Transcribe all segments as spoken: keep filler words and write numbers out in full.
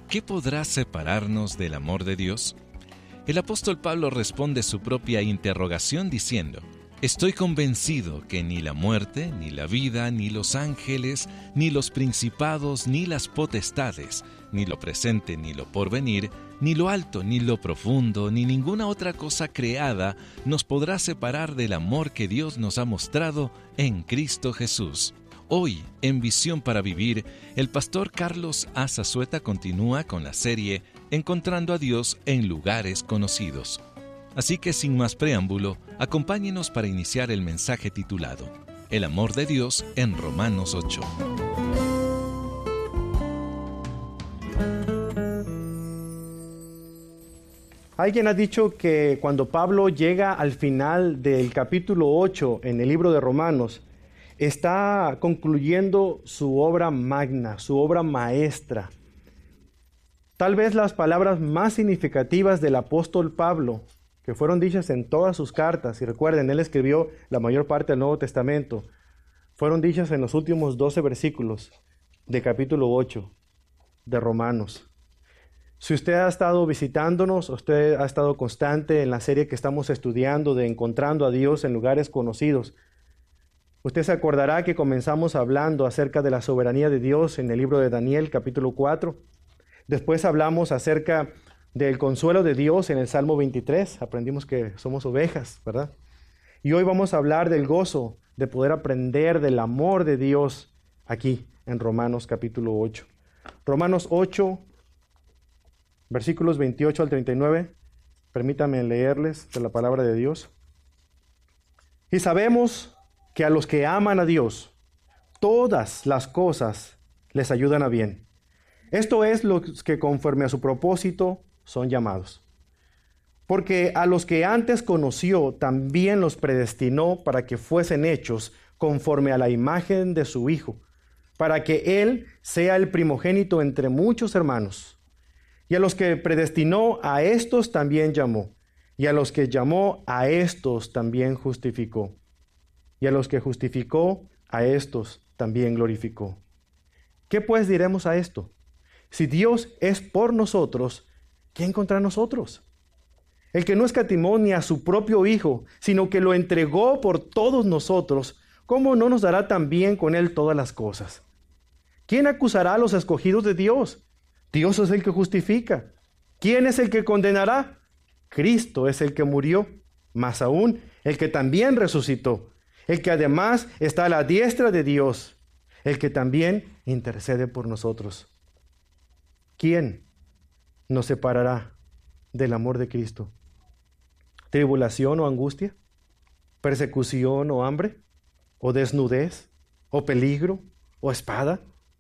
¿Qué podrá separarnos del amor de Dios? El apóstol Pablo responde su propia interrogación diciendo: Estoy convencido que ni la muerte, ni la vida, ni los ángeles, ni los principados, ni las potestades, ni lo presente, ni lo porvenir, ni lo alto, ni lo profundo, ni ninguna otra cosa creada nos podrá separar del amor que Dios nos ha mostrado en Cristo Jesús. Hoy, en Visión para Vivir, el pastor Carlos A. Zazueta continúa con la serie Encontrando a Dios en lugares conocidos. Así que sin más preámbulo, acompáñenos para iniciar el mensaje titulado El amor de Dios en Romanos ocho. Alguien ha dicho que cuando Pablo llega al final del capítulo ocho en el libro de Romanos, está concluyendo su obra magna, su obra maestra. Tal vez las palabras más significativas del apóstol Pablo, que fueron dichas en todas sus cartas, y recuerden, él escribió la mayor parte del Nuevo Testamento, fueron dichas en los últimos doce versículos del capítulo ocho de Romanos. Si usted ha estado visitándonos, usted ha estado constante en la serie que estamos estudiando de Encontrando a Dios en lugares conocidos, usted se acordará que comenzamos hablando acerca de la soberanía de Dios en el libro de Daniel, capítulo cuatro. Después hablamos acerca del consuelo de Dios en el Salmo veintitrés. Aprendimos que somos ovejas, ¿verdad? Y hoy vamos a hablar del gozo de poder aprender del amor de Dios aquí en Romanos capítulo ocho. Romanos ocho, versículos veintiocho al treinta y nueve. Permítanme leerles de la palabra de Dios. Y sabemos que a los que aman a Dios, todas las cosas les ayudan a bien. Esto es lo que conforme a su propósito son llamados. Porque a los que antes conoció, también los predestinó para que fuesen hechos conforme a la imagen de su Hijo, para que Él sea el primogénito entre muchos hermanos. Y a los que predestinó, a estos también llamó. Y a los que llamó, a estos también justificó. Y a los que justificó, a estos también glorificó. ¿Qué pues diremos a esto? Si Dios es por nosotros, ¿quién contra nosotros? El que no escatimó ni a su propio Hijo, sino que lo entregó por todos nosotros, ¿cómo no nos dará también con Él todas las cosas? ¿Quién acusará a los escogidos de Dios? Dios es el que justifica. ¿Quién es el que condenará? Cristo es el que murió, más aún el que también resucitó, el que además está a la diestra de Dios, el que también intercede por nosotros. ¿Quién nos separará del amor de Cristo? ¿Tribulación o angustia? ¿Persecución o hambre? ¿O desnudez? ¿O peligro? ¿O espada?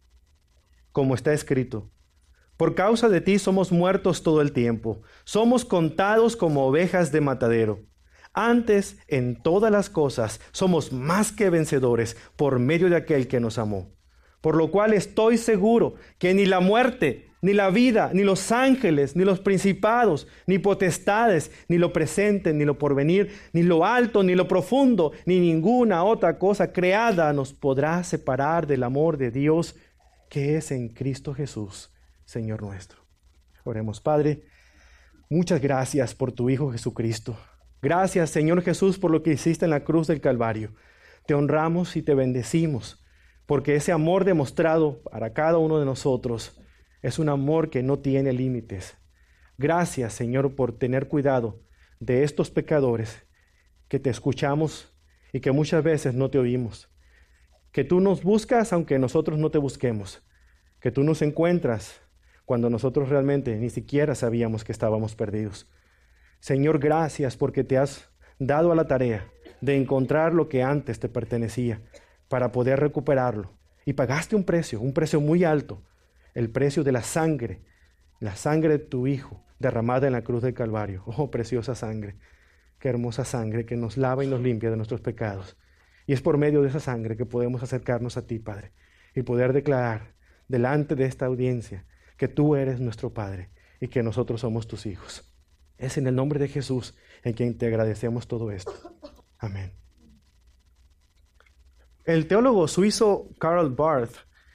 Como está escrito: por causa de ti somos muertos todo el tiempo, somos contados como ovejas de matadero. Antes, en todas las cosas, somos más que vencedores por medio de aquel que nos amó. Por lo cual estoy seguro que ni la muerte, ni la vida, ni los ángeles, ni los principados, ni potestades, ni lo presente, ni lo porvenir, ni lo alto, ni lo profundo, ni ninguna otra cosa creada nos podrá separar del amor de Dios que es en Cristo Jesús, Señor nuestro. Oremos. Padre, muchas gracias por tu Hijo Jesucristo. Gracias, Señor Jesús, por lo que hiciste en la cruz del Calvario. Te honramos y te bendecimos, porque ese amor demostrado para cada uno de nosotros es un amor que no tiene límites. Gracias, Señor, por tener cuidado de estos pecadores que te escuchamos y que muchas veces no te oímos. Que tú nos buscas aunque nosotros no te busquemos. Que tú nos encuentras cuando nosotros realmente ni siquiera sabíamos que estábamos perdidos. Señor, gracias porque te has dado a la tarea de encontrar lo que antes te pertenecía para poder recuperarlo. Y pagaste un precio, un precio muy alto, el precio de la sangre, la sangre de tu Hijo derramada en la cruz del Calvario. Oh, preciosa sangre, qué hermosa sangre que nos lava y nos limpia de nuestros pecados. Y es por medio de esa sangre que podemos acercarnos a ti, Padre, y poder declarar delante de esta audiencia que tú eres nuestro Padre y que nosotros somos tus hijos. Es en el nombre de Jesús en quien te agradecemos todo esto. Amén. El teólogo suizo Karl Barth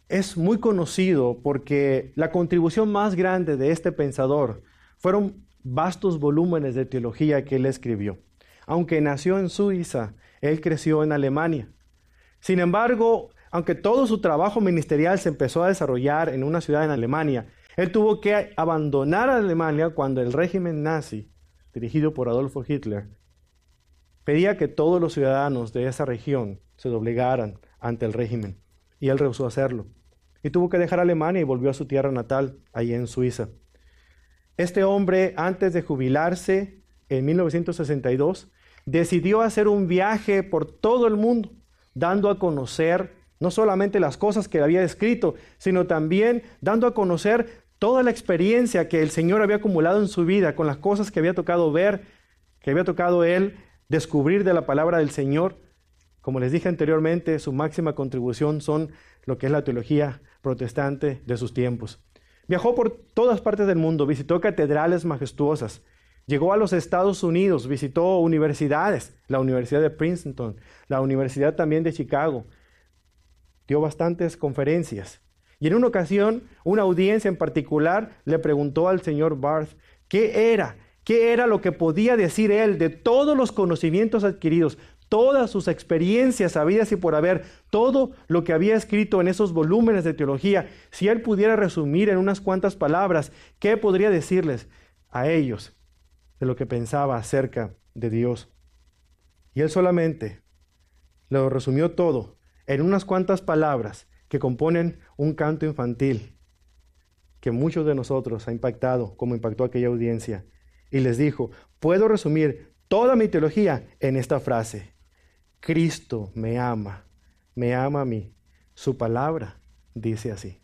es muy conocido porque la contribución más grande de este pensador fueron vastos volúmenes de teología que él escribió. Aunque nació en Suiza, él creció en Alemania. Sin embargo, aunque todo su trabajo ministerial se empezó a desarrollar en una ciudad en Alemania, él tuvo que abandonar Alemania cuando el régimen nazi, dirigido por Adolfo Hitler, pedía que todos los ciudadanos de esa región se doblegaran ante el régimen, y él rehusó hacerlo. Y tuvo que dejar Alemania y volvió a su tierra natal, ahí en Suiza. Este hombre, antes de jubilarse en mil novecientos sesenta y dos, decidió hacer un viaje por todo el mundo, dando a conocer no solamente las cosas que había escrito, sino también dando a conocer toda la experiencia que el Señor había acumulado en su vida, con las cosas que había tocado ver, que había tocado él descubrir de la palabra del Señor. Como les dije anteriormente, su máxima contribución son lo que es la teología protestante de sus tiempos. Viajó por todas partes del mundo, visitó catedrales majestuosas, llegó a los Estados Unidos, visitó universidades, la Universidad de Princeton, la Universidad también de Chicago, dio bastantes conferencias. Y en una ocasión, una audiencia en particular le preguntó al señor Barth qué era, qué era lo que podía decir él de todos los conocimientos adquiridos, todas sus experiencias habidas y por haber, todo lo que había escrito en esos volúmenes de teología. Si él pudiera resumir en unas cuantas palabras, ¿qué podría decirles a ellos de lo que pensaba acerca de Dios? Y él solamente lo resumió todo en unas cuantas palabras que componen un canto infantil que muchos de nosotros ha impactado, como impactó aquella audiencia. Y les dijo, puedo resumir toda mi teología en esta frase: Cristo me ama, me ama a mí. Su palabra dice así.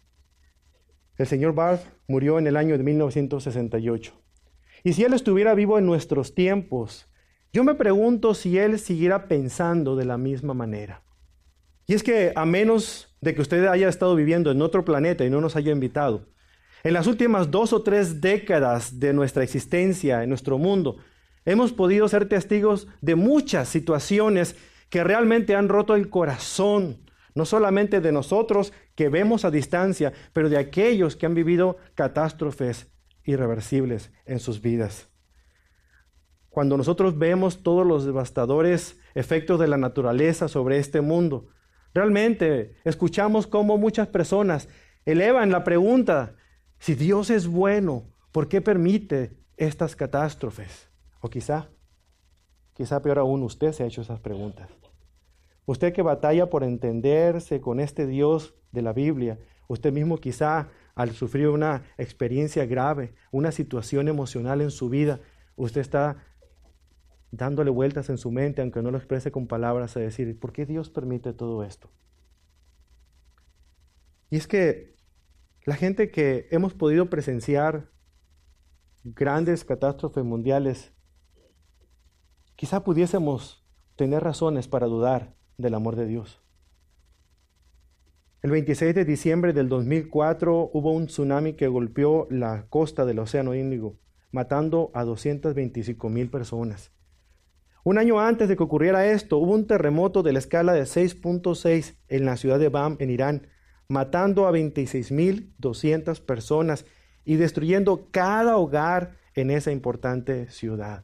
El señor Barth murió en el año de mil novecientos sesenta y ocho. Y si él estuviera vivo en nuestros tiempos, yo me pregunto si él siguiera pensando de la misma manera. Y es que a menos de que usted haya estado viviendo en otro planeta y no nos haya invitado, en las últimas dos o tres décadas de nuestra existencia en nuestro mundo, hemos podido ser testigos de muchas situaciones que realmente han roto el corazón, no solamente de nosotros que vemos a distancia, pero de aquellos que han vivido catástrofes irreversibles en sus vidas. Cuando nosotros vemos todos los devastadores efectos de la naturaleza sobre este mundo, realmente escuchamos cómo muchas personas elevan la pregunta: si Dios es bueno, ¿por qué permite estas catástrofes? O quizá, quizá peor aún, usted se ha hecho esas preguntas. Usted que batalla por entenderse con este Dios de la Biblia, usted mismo quizá al sufrir una experiencia grave, una situación emocional en su vida, usted está dándole vueltas en su mente, aunque no lo exprese con palabras, a decir, ¿por qué Dios permite todo esto? Y es que la gente que hemos podido presenciar grandes catástrofes mundiales, quizá pudiésemos tener razones para dudar del amor de Dios. El veintiséis de diciembre del dos mil cuatro hubo un tsunami que golpeó la costa del Océano Índico, matando a doscientas veinticinco mil personas. Un año antes de que ocurriera esto, hubo un terremoto de la escala de seis punto seis en la ciudad de Bam, en Irán, matando a veintiséis mil doscientas personas y destruyendo cada hogar en esa importante ciudad.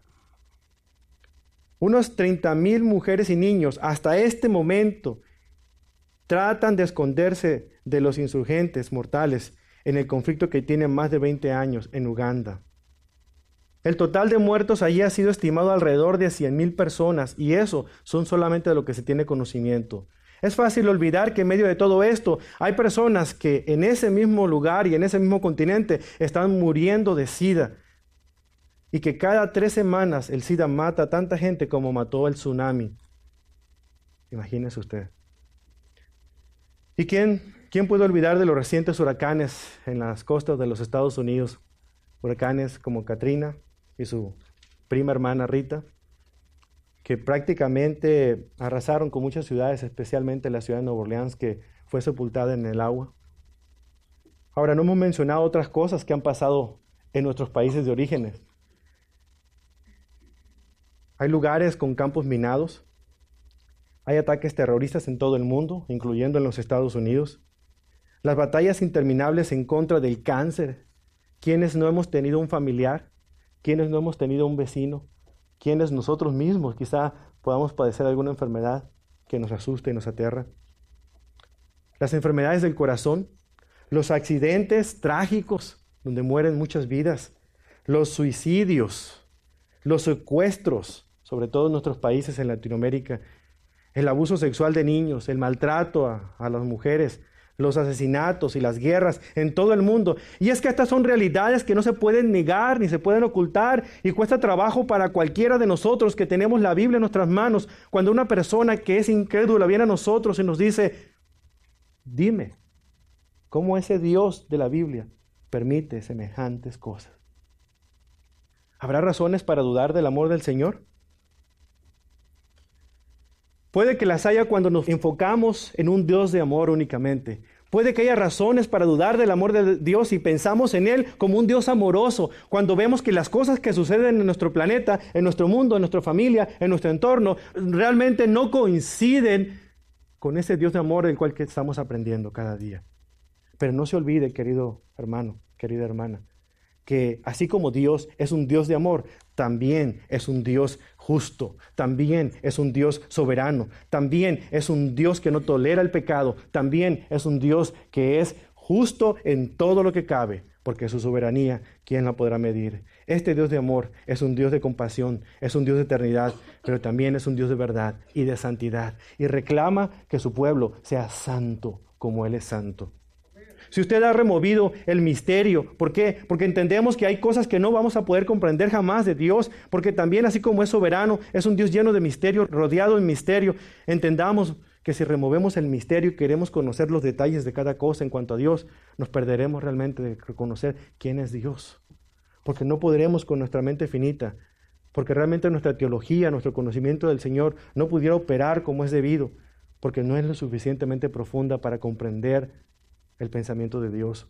Unos treinta mil mujeres y niños hasta este momento tratan de esconderse de los insurgentes mortales en el conflicto que tiene más de veinte años en Uganda. El total de muertos allí ha sido estimado alrededor de cien mil personas, y eso son solamente de lo que se tiene conocimiento. Es fácil olvidar que en medio de todo esto hay personas que en ese mismo lugar y en ese mismo continente están muriendo de SIDA, y que cada tres semanas el SIDA mata a tanta gente como mató el tsunami. Imagínese usted. ¿Y quién, quién puede olvidar de los recientes huracanes en las costas de los Estados Unidos? Huracanes como Katrina y su prima hermana Rita, que prácticamente arrasaron con muchas ciudades, especialmente la ciudad de Nueva Orleans, que fue sepultada en el agua. Ahora, no hemos mencionado otras cosas que han pasado en nuestros países de orígenes. Hay lugares con campos minados, hay ataques terroristas en todo el mundo, incluyendo en los Estados Unidos. las batallas interminables en contra del cáncer. ¿Quiénes no hemos tenido un familiar? ¿Quiénes no hemos tenido un vecino? ¿Quiénes nosotros mismos quizá podamos padecer alguna enfermedad que nos asuste y nos aterra? Las enfermedades del corazón, los accidentes trágicos donde mueren muchas vidas, los suicidios, los secuestros, sobre todo en nuestros países en Latinoamérica, el abuso sexual de niños, el maltrato a, a las mujeres, los asesinatos y las guerras en todo el mundo. Y es que estas son realidades que no se pueden negar ni se pueden ocultar, y cuesta trabajo para cualquiera de nosotros que tenemos la Biblia en nuestras manos. Cuando una persona que es incrédula viene a nosotros y nos dice: dime, ¿cómo ese Dios de la Biblia permite semejantes cosas? ¿Habrá razones para dudar del amor del Señor? Puede que las haya cuando nos enfocamos en un Dios de amor únicamente. Puede que haya razones para dudar del amor de Dios y pensamos en Él como un Dios amoroso, cuando vemos que las cosas que suceden en nuestro planeta, en nuestro mundo, en nuestra familia, en nuestro entorno, realmente no coinciden con ese Dios de amor del cual que estamos aprendiendo cada día. Pero no se olvide, querido hermano, querida hermana, que así como Dios es un Dios de amor, también es un Dios justo, también es un Dios soberano, también es un Dios que no tolera el pecado, también es un Dios que es justo en todo lo que cabe, porque su soberanía, ¿quién la podrá medir? Este Dios de amor es un Dios de compasión, es un Dios de eternidad, pero también es un Dios de verdad y de santidad, y reclama que su pueblo sea santo como Él es santo. Si usted ha removido el misterio, ¿por qué? Porque entendemos que hay cosas que no vamos a poder comprender jamás de Dios, porque también así como es soberano, es un Dios lleno de misterio, rodeado de misterio. Entendamos que si removemos el misterio y queremos conocer los detalles de cada cosa en cuanto a Dios, nos perderemos realmente de reconocer quién es Dios. Porque no podremos con nuestra mente finita, porque realmente nuestra teología, nuestro conocimiento del Señor no pudiera operar como es debido, porque no es lo suficientemente profunda para comprender el pensamiento de Dios.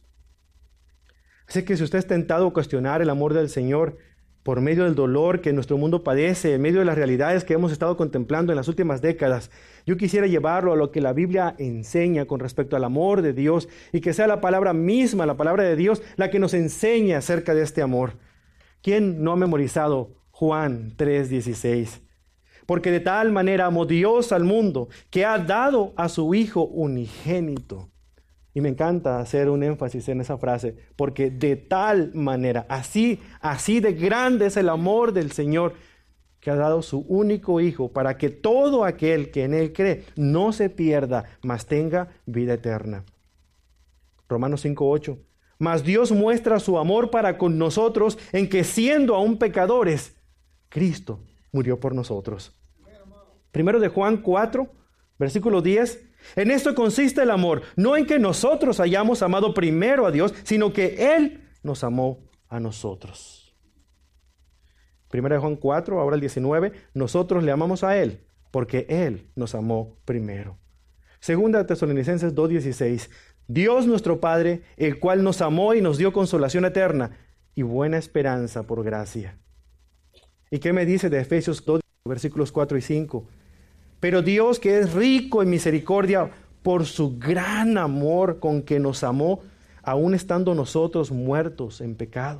Así que si usted es tentado a cuestionar el amor del Señor por medio del dolor que nuestro mundo padece, en medio de las realidades que hemos estado contemplando en las últimas décadas, yo quisiera llevarlo a lo que la Biblia enseña con respecto al amor de Dios, y que sea la palabra misma, la palabra de Dios, la que nos enseñe acerca de este amor. ¿Quién no ha memorizado Juan tres dieciséis? Porque de tal manera amó Dios al mundo, que ha dado a su Hijo unigénito. Y me encanta hacer un énfasis en esa frase, porque de tal manera, así, así de grande es el amor del Señor, que ha dado su único Hijo, para que todo aquel que en Él cree no se pierda, mas tenga vida eterna. Romanos cinco ocho. Mas Dios muestra su amor para con nosotros en que, siendo aún pecadores, Cristo murió por nosotros. Primero de Juan cuatro, versículo diez. En esto consiste el amor, no en que nosotros hayamos amado primero a Dios, sino que Él nos amó a nosotros. Primera de Juan cuatro, ahora el diecinueve, nosotros le amamos a Él, porque Él nos amó primero. Segunda de Tesalonicenses dos dieciséis, Dios nuestro Padre, el cual nos amó y nos dio consolación eterna y buena esperanza por gracia. ¿Y qué me dice de Efesios dos, versículos cuatro y cinco? Pero Dios, que es rico en misericordia, por su gran amor con que nos amó, aun estando nosotros muertos en pecado.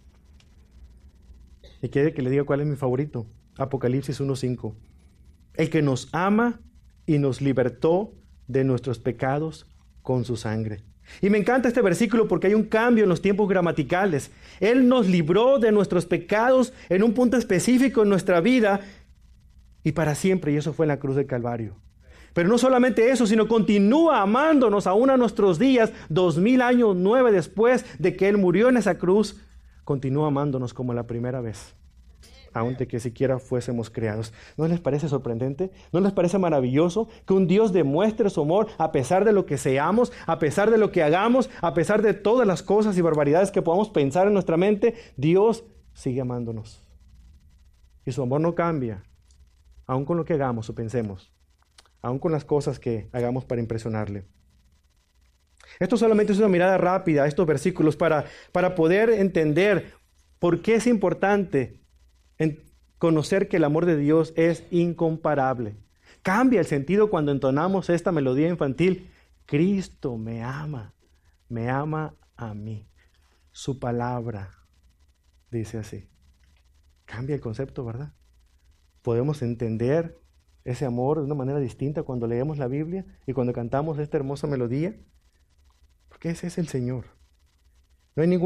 Y quiere que le diga cuál es mi favorito. Apocalipsis uno cinco. El que nos ama y nos libertó de nuestros pecados con su sangre. Y me encanta este versículo porque hay un cambio en los tiempos gramaticales. Él nos libró de nuestros pecados en un punto específico en nuestra vida y para siempre, y eso fue en la cruz del Calvario. Pero no solamente eso, sino continúa amándonos aún a nuestros días, dos mil años nueve después de que Él murió en esa cruz, continúa amándonos como la primera vez, aun de que siquiera fuésemos creados. ¿No les parece sorprendente? ¿No les parece maravilloso que un Dios demuestre su amor a pesar de lo que seamos, a pesar de lo que hagamos, a pesar de todas las cosas y barbaridades que podamos pensar en nuestra mente? Dios sigue amándonos. Y su amor no cambia, aun con lo que hagamos o pensemos, aun con las cosas que hagamos para impresionarle. Esto solamente es una mirada rápida a estos versículos para, para poder entender por qué es importante en conocer que el amor de Dios es incomparable. Cambia el sentido cuando entonamos esta melodía infantil. Cristo me ama. me ama a mí. Su palabra dice así. Cambia el concepto, ¿verdad? Podemos entender ese amor de una manera distinta cuando leemos la Biblia y cuando cantamos esta hermosa melodía, porque ese es el Señor. No hay ningún